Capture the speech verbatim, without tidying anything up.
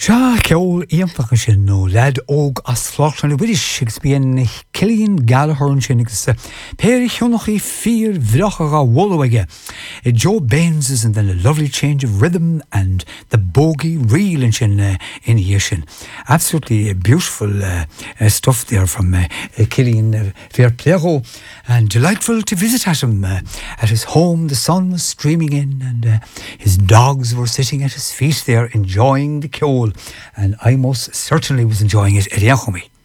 Seo ceol íonfacha sin nó lead óg as fláchlan na bhuiis agus bíon Cillian Gallagher sin agus péir cheonnachaí fíor bhreachacha bholaige. Joe Baines is in the lovely change of rhythm and the bogey reel in sin uh, in here sin. Absolutely beautiful uh, uh, stuff there from uh, uh, Cillian uh, Fairplego, and delightful to visit at him uh, at his home. The sun was streaming in and uh, his dogs were sitting at his feet there enjoying the ceol, and I most certainly was enjoying it at Iachomí.